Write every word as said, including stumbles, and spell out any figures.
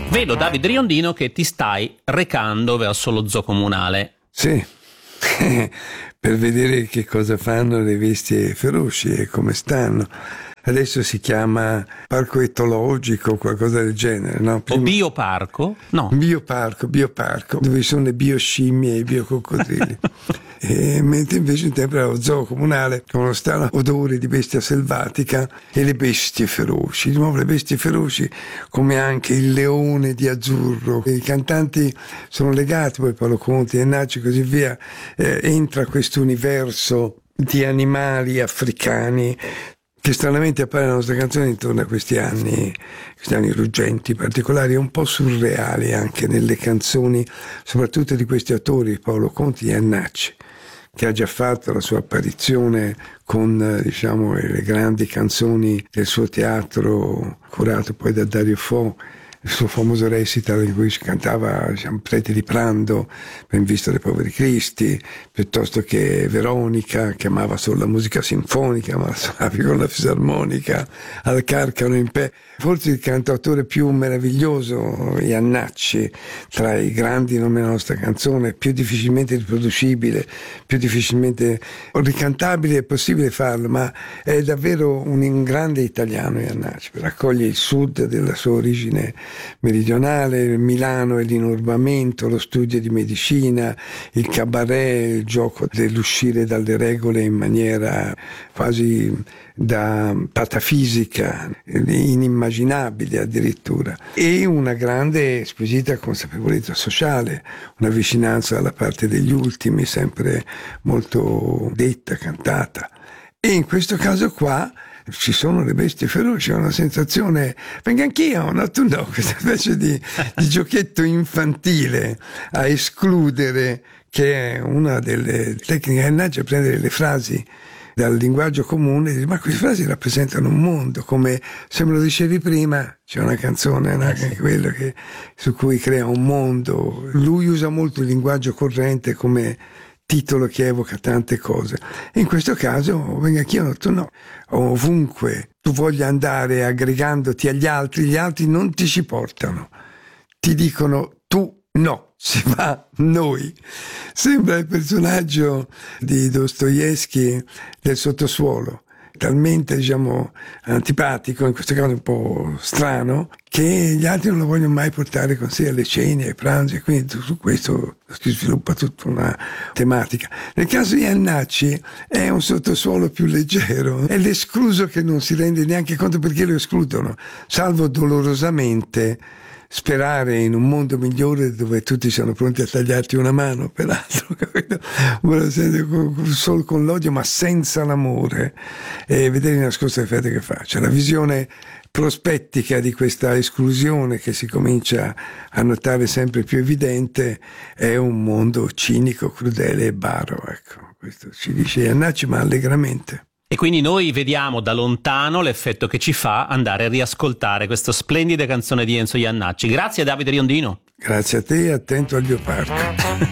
Vedo, Davide Riondino, che ti stai recando verso lo zoo comunale. Sì, per vedere che cosa fanno le bestie feroci e come stanno. Adesso si chiama parco etologico o qualcosa del genere, no? Prima... O bioparco? No. Bioparco, bioparco, dove sono le bioscimmie e i biococcodrilli. E mentre invece un tempo era lo zoo comunale con uno strano odore di bestia selvatica e le bestie feroci. Di nuovo le bestie feroci, come anche il leone di azzurro. I cantanti sono legati, poi Paolo Conti, Jannacci e così via. Eh, entra questo universo di animali africani che stranamente appare nella nostra canzone intorno a questi anni, questi anni ruggenti, particolari, un po' surreali anche nelle canzoni, soprattutto di questi autori, Paolo Conti e Jannacci, che ha già fatto la sua apparizione con, diciamo, le grandi canzoni del suo teatro, curato poi da Dario Fo, il suo famoso recital in cui si cantava, diciamo, Preti di Prando, Ben visto dai poveri cristi, piuttosto che Veronica, che amava solo la musica sinfonica, ma suonavi con la fisarmonica, al Carcano in Pe. Forse il cantautore più meraviglioso, Jannacci, tra i grandi nomi della nostra canzone, più difficilmente riproducibile, più difficilmente ricantabile, è possibile farlo, ma è davvero un grande italiano Jannacci, raccoglie il sud della sua origine meridionale, Milano e l'inurbamento, lo studio di medicina, il cabaret, il gioco dell'uscire dalle regole in maniera quasi da patafisica, inimmaginabile addirittura, e una grande squisita consapevolezza sociale, una vicinanza alla parte degli ultimi, sempre molto detta, cantata. E in questo caso qua ci sono le bestie feroci, è una sensazione, venga anch'io, no, tu no, questa specie di, di giochetto infantile a escludere, che è una delle tecniche che nasce a prendere le frasi dal linguaggio comune e dire, ma queste frasi rappresentano un mondo, come se me lo dicevi prima, c'è una canzone, no? Che è quello che, su cui crea un mondo. Lui usa molto il linguaggio corrente come titolo che evoca tante cose. E in questo caso, venga anch'io, tu no. Ovunque tu voglia andare aggregandoti agli altri, gli altri non ti ci portano. Ti dicono tu no, si va noi. Sembra il personaggio di Dostoevskij del sottosuolo, talmente, diciamo, antipatico, in questo caso un po' strano, che gli altri non lo vogliono mai portare con sé alle cene, ai pranzi, e quindi su questo si sviluppa tutta una tematica. Nel caso di Jannacci è un sottosuolo più leggero, è l'escluso che non si rende neanche conto perché lo escludono, salvo dolorosamente sperare in un mondo migliore dove tutti siano pronti a tagliarti una mano, peraltro, capito? Solo con l'odio ma senza l'amore, e vedere nascosto l'effetto che fa. C'è la visione prospettica di questa esclusione che si comincia a notare sempre più evidente, è un mondo cinico, crudele e baro, ecco. Questo ci dice Jannacci, ma allegramente. E quindi noi vediamo da lontano l'effetto che ci fa andare a riascoltare questa splendida canzone di Enzo Jannacci. Grazie a Davide Riondino. Grazie a te e attento al bioparco.